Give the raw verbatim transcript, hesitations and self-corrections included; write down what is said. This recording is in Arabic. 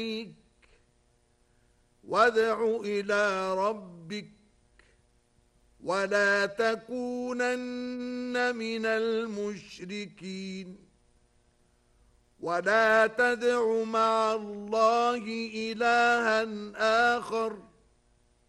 وادع إلى ربك ولا تكونن من المشركين ولا تدع مع الله إلها آخر